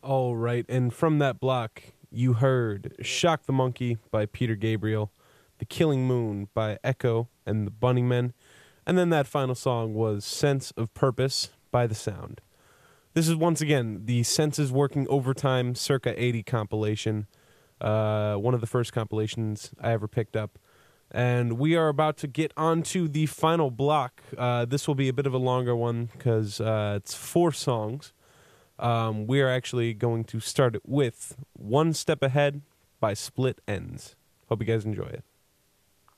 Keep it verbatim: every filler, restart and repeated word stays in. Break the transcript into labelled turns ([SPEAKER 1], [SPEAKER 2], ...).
[SPEAKER 1] All right, and from that block, you heard Shock the Monkey by Peter Gabriel, The Killing Moon by Echo and the Bunning Men, and then that final song was Sense of Purpose by The Sound. This is once again the Senses Working Overtime circa eighty compilation, uh, one of the first compilations I ever picked up. And we are about to get on to the final block. Uh, this will be a bit of a longer one because uh, it's four songs. Um, we are actually going to start it with One Step Ahead by Split Ends. Hope you guys enjoy it.